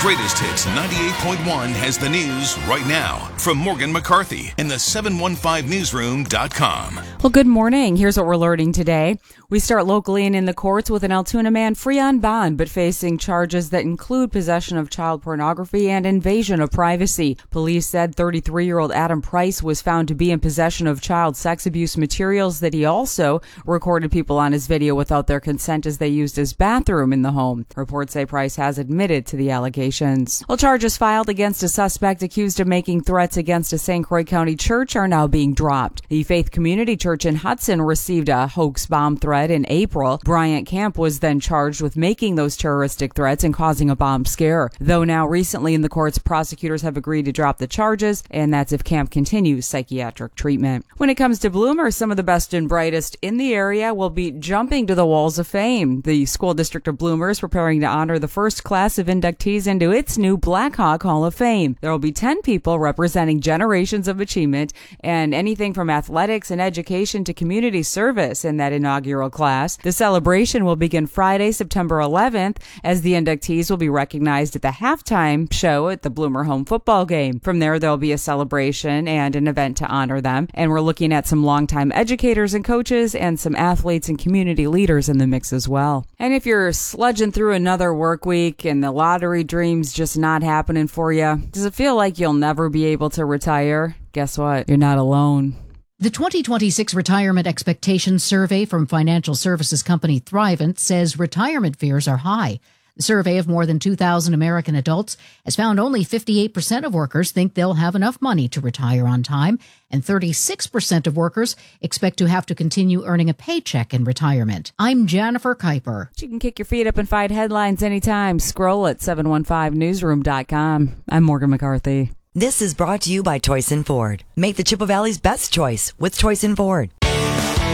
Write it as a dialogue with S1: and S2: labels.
S1: Greatest Hits 98.1 has the news right now from Morgan McCarthy in the 715newsroom.com.
S2: Well, good morning. Here's what we're learning today. We start locally and in the courts with an Altoona man free on bond, but facing charges that include possession of child pornography and invasion of privacy. Police said 33-year-old Adam Price was found to be in possession of child sex abuse materials that he also recorded people on his video without their consent as they used his bathroom in the home. Reports say Price has admitted to the allegations. Well, charges filed against a suspect accused of making threats against a St. Croix County church are now being dropped. The Faith Community Church in Hudson received a hoax bomb threat in April. Bryant Camp was then charged with making those terroristic threats and causing a bomb scare. Though now recently in the courts, prosecutors have agreed to drop the charges, and that's if Camp continues psychiatric treatment. When it comes to Bloomers, some of the best and brightest in the area will be jumping to the walls of fame. The school district of Bloomers preparing to honor the first class of inductees into its new Blackhawk Hall of Fame. There will be 10 people representing generations of achievement and anything from athletics and education to community service in that inaugural class. The celebration will begin Friday, September 11th, as the inductees will be recognized at the halftime show at the Bloomer home football game. From there, there'll be a celebration and an event to honor them. And we're looking at some longtime educators and coaches and some athletes and community leaders in the mix as well. And if you're sludging through another work week and the lottery dream's just not happening for you, does it feel like you'll never be able to retire? Guess what? You're not alone.
S3: The 2026 Retirement Expectations Survey from financial services company Thrivent says retirement fears are high. The survey of more than 2,000 American adults has found only 58% of workers think they'll have enough money to retire on time, and 36% of workers expect to have to continue earning a paycheck in retirement. I'm Jennifer Kuiper.
S2: You can kick your feet up and find headlines anytime. Scroll at 715newsroom.com. I'm Morgan McCarthy.
S4: This is brought to you by Toyson Ford. Make the Chippewa Valley's best choice with Toyson Ford.